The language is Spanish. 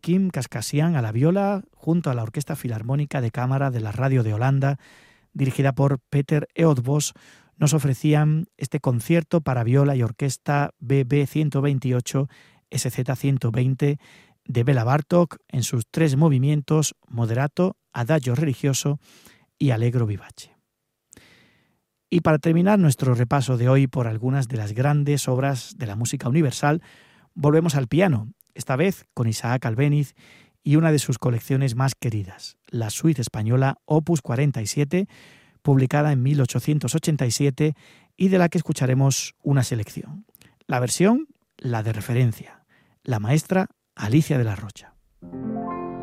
Kim Kaskasian a la viola, junto a la Orquesta Filarmónica de Cámara de la Radio de Holanda, dirigida por Peter Eötvös, nos ofrecían este concierto para viola y orquesta BB 128 SZ 120 de Béla Bartók en sus 3 movimientos: moderato, adagio religioso y allegro vivace. Y para terminar nuestro repaso de hoy por algunas de las grandes obras de la música universal, volvemos al piano, esta vez con Isaac Albéniz y una de sus colecciones más queridas, la Suite española Opus 47, publicada en 1887 y de la que escucharemos una selección. La versión, la de referencia, la maestra Alicia de la Rocha.